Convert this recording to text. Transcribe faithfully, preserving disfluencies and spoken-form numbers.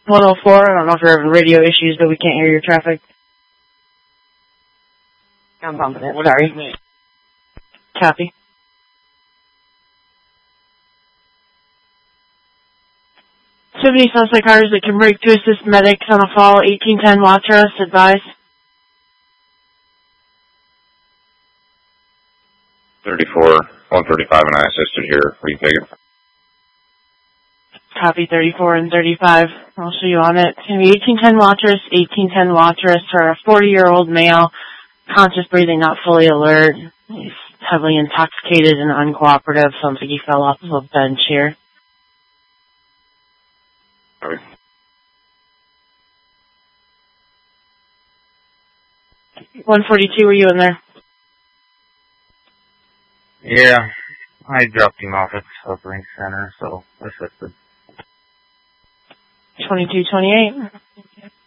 one oh four, I don't know if you're having radio issues, but we can't hear your traffic. I'm bumping it. Sorry. Copy. Activity sounds like cars that can brake to assist medics on a fall. eighteen ten Watrous, advise. thirty-four, one thirty-five, and I assisted here. Will you take it? Copy thirty-four and thirty-five. I'll show you on it. It's going to be eighteen ten Watrous, eighteen ten Watrous for a forty-year-old male, conscious breathing, not fully alert. He's heavily intoxicated and uncooperative. Sounds like he fell off of a bench here. Okay. one forty-two, were you in there? Yeah, I dropped him off at the operating center, so assisted. twenty-two twenty-eight.